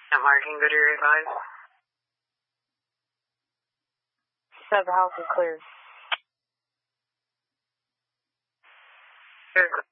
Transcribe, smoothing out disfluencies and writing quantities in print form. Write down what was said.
Marking Goodyear advised. Said the house is clear. Clear.